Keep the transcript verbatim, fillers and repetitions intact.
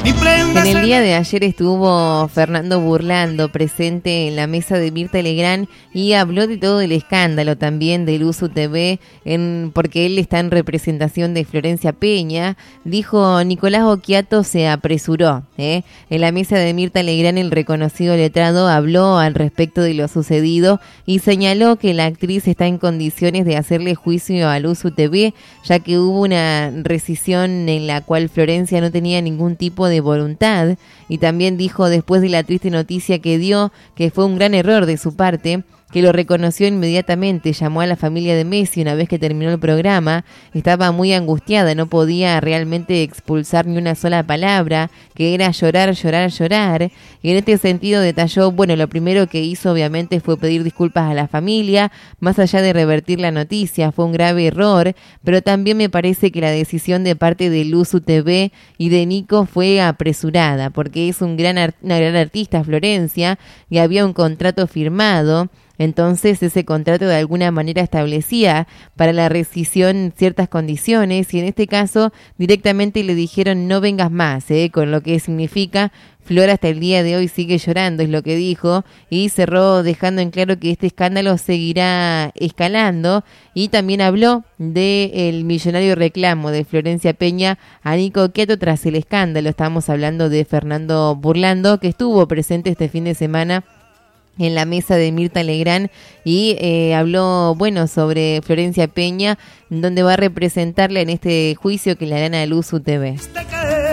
En el día de ayer estuvo Fernando Burlando presente en la mesa de Mirta Legrand y habló de todo el escándalo también de Luzu T V, en, porque él está en representación de Florencia Peña. Dijo: Nicolás Occhiato se apresuró. ¿eh? En la mesa de Mirta Legrand, el reconocido letrado habló al respecto de lo sucedido y señaló que la actriz está en condiciones de hacerle juicio a Luzu T V, ya que hubo una rescisión en la cual Florencia no tenía ningún tipo de voluntad. Y también dijo, después de la triste noticia que dio, que fue un gran error de su parte, que lo reconoció inmediatamente, llamó a la familia de Messi una vez que terminó el programa, estaba muy angustiada, no podía realmente expulsar ni una sola palabra, que era llorar, llorar, llorar, y en este sentido detalló, bueno, lo primero que hizo obviamente fue pedir disculpas a la familia, más allá de revertir la noticia, fue un grave error, pero también me parece que la decisión de parte de Luzu T V y de Nico fue apresurada, porque es un gran art- una gran artista, Florencia, y había un contrato firmado. Entonces ese contrato de alguna manera establecía para la rescisión ciertas condiciones y en este caso directamente le dijeron no vengas más, ¿eh? Con lo que significa Flor hasta el día de hoy sigue llorando, es lo que dijo, y cerró dejando en claro que este escándalo seguirá escalando y también habló del millonario reclamo de Florencia Peña a Nico Occhiato tras el escándalo. Estamos hablando de Fernando Burlando, que estuvo presente este fin de semana en la mesa de Mirta Legrand y eh, habló, bueno, sobre Florencia Peña, donde va a representarla en este juicio que le harán a Luzu T V.